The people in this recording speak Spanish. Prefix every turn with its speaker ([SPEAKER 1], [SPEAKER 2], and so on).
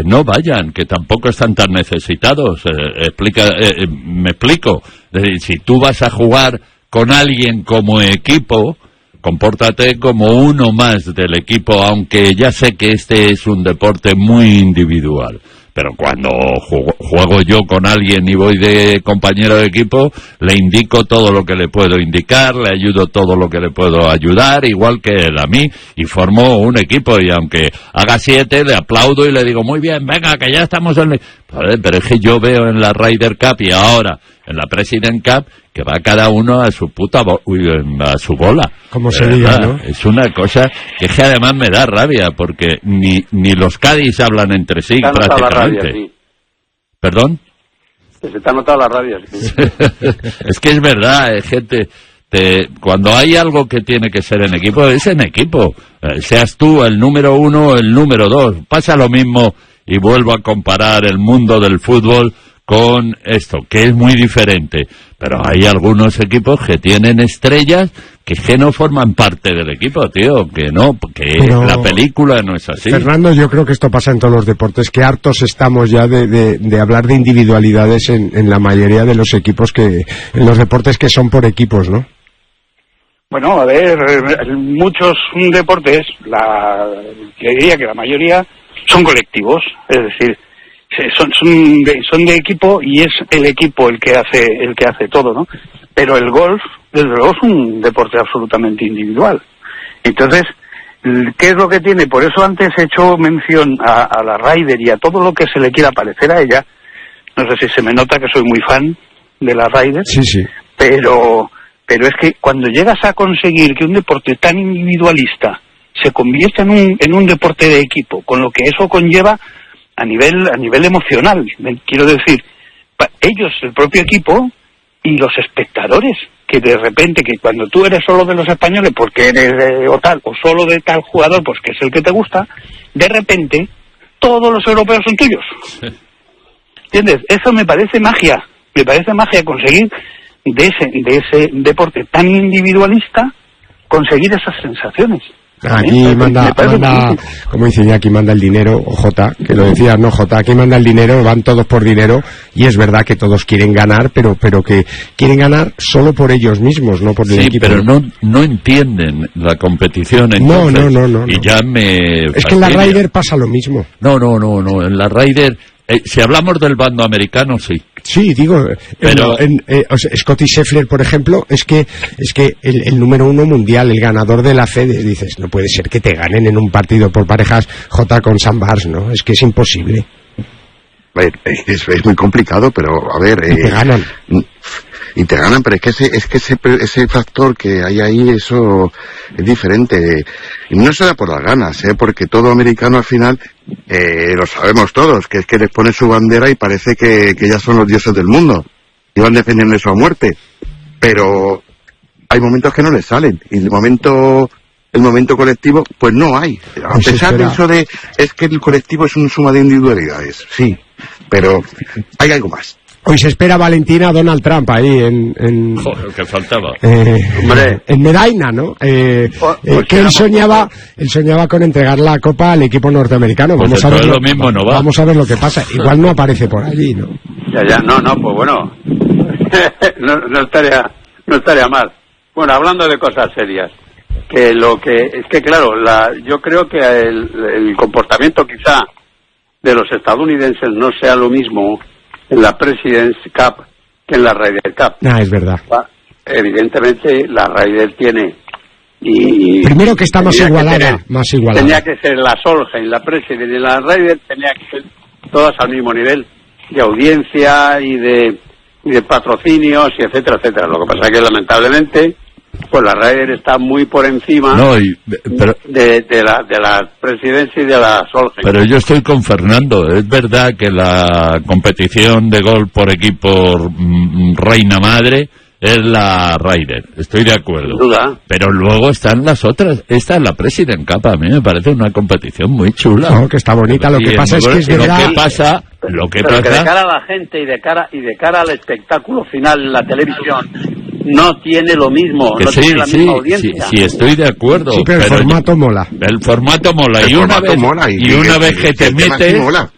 [SPEAKER 1] no vayan, que tampoco están tan necesitados. Me explico. Es decir, si tú vas a jugar con alguien como equipo, compórtate como uno más del equipo, aunque ya sé que este es un deporte muy individual. Pero cuando juego yo con alguien y voy de compañero de equipo, le indico todo lo que le puedo indicar, le ayudo todo lo que le puedo ayudar, igual que él a mí, y formo un equipo. Y aunque haga 7, le aplaudo y le digo, muy bien, venga, que ya estamos en... Pero es que yo veo en la Ryder Cup y ahora en la President Cup que va cada uno a su a su bola.
[SPEAKER 2] Como se diga, ¿no?
[SPEAKER 1] Es una cosa que es que además me da rabia, porque ni los Cádiz hablan entre sí prácticamente.
[SPEAKER 3] Rabia, sí.
[SPEAKER 1] ¿Perdón?
[SPEAKER 3] Que se te ha notado la rabia. Sí.
[SPEAKER 1] Es que es verdad, gente... cuando hay algo que tiene que ser en equipo, es en equipo. Seas tú el número 1 o el número 2. Pasa lo mismo, y vuelvo a comparar el mundo del fútbol con esto, que es muy diferente. Pero hay algunos equipos que tienen estrellas que no forman parte del equipo, tío, pero la película no es así.
[SPEAKER 2] Fernando, yo creo que esto pasa en todos los deportes, que hartos estamos ya de hablar de individualidades en la mayoría de los equipos, en los deportes que son por equipos, ¿no?
[SPEAKER 4] Bueno, a ver, muchos deportes, yo diría que la mayoría son colectivos, es decir, son de equipo, y es el equipo el que hace todo, ¿no? Pero el golf, desde luego, es un deporte absolutamente individual. Entonces, ¿qué es lo que tiene? Por eso antes he hecho mención a la Ryder y a todo lo que se le quiera parecer a ella. No sé si se me nota que soy muy fan de la Ryder.
[SPEAKER 2] Sí, sí.
[SPEAKER 4] Pero es que cuando llegas a conseguir que un deporte tan individualista se convierta en un deporte de equipo, con lo que eso conlleva a nivel emocional, quiero decir, ellos, el propio equipo, y los espectadores, que de repente, que cuando tú eres solo de los españoles porque eres o solo de tal jugador, pues que es el que te gusta, de repente todos los europeos son tuyos. ¿Entiendes? Eso me parece magia conseguir de ese deporte tan individualista, conseguir esas sensaciones.
[SPEAKER 2] Aquí manda, como dice Iñaki, manda el dinero, o Jota, que lo decía, no Jota, aquí manda el dinero, van todos por dinero, y es verdad que todos quieren ganar, pero que quieren ganar solo por ellos mismos, no por el equipo.
[SPEAKER 1] Sí, pero no entienden la competición, entonces,
[SPEAKER 2] no.
[SPEAKER 1] Y ya me
[SPEAKER 2] es que en la Ryder pasa lo mismo.
[SPEAKER 1] No, en la Ryder, si hablamos del bando americano, sí.
[SPEAKER 2] Sí, digo, pero Scottie Scheffler, por ejemplo, es que el número 1 mundial, el ganador de la FED, dices, no puede ser que te ganen en un partido por parejas J con Sam Bars, ¿no? Es que es imposible.
[SPEAKER 5] Es muy complicado, pero a ver... Y te ganan, pero es que ese factor que hay ahí, eso es diferente. Y no se da por las ganas, porque todo americano al final, lo sabemos todos, que es que les pone su bandera y parece que ya son los dioses del mundo. Y van defendiendo eso a muerte. Pero hay momentos que no les salen. Y el momento colectivo, pues no hay. A pesar de eso es que el colectivo es una suma de individualidades, sí. Pero hay algo más.
[SPEAKER 2] Hoy se espera Valentina Donald Trump ahí
[SPEAKER 1] Joder, que faltaba.
[SPEAKER 2] En Medina, ¿no? Que él soñaba con entregar la copa al equipo norteamericano.
[SPEAKER 1] Pues
[SPEAKER 2] vamos a ver lo que pasa. Igual no aparece por allí, ¿no?
[SPEAKER 3] Pues bueno. no estaría mal. Bueno, hablando de cosas serias, claro, yo creo que el comportamiento quizá de los estadounidenses no sea lo mismo en la President's Cup que en la Ryder Cup.
[SPEAKER 2] Es verdad.
[SPEAKER 3] Evidentemente la Ryder tiene
[SPEAKER 2] primero que está más igualada.
[SPEAKER 3] Tenía que ser la Solheim, la President y la Ryder tenía que ser todas al mismo nivel de audiencia y de patrocinios y etcétera. Lo que pasa es que lamentablemente pues la Ryder está muy por encima de la presidencia y de la Solheim.
[SPEAKER 1] Pero yo estoy con Fernando. Es verdad que la competición de golf por equipo reina madre es la Ryder. Estoy de acuerdo.
[SPEAKER 3] Sin duda.
[SPEAKER 1] Pero luego están las otras. Esta es la President Cup. A mí me parece una competición muy chula.
[SPEAKER 2] No, que está bonita. Lo que pasa es que es verdad.
[SPEAKER 1] Lo que
[SPEAKER 3] pasa que de cara a la gente y de cara al espectáculo final en la televisión no tiene lo mismo, no tiene la misma audiencia.
[SPEAKER 1] Sí, estoy de acuerdo.
[SPEAKER 2] Sí, pero el formato mola.
[SPEAKER 1] El formato mola. Y una vez que te metes,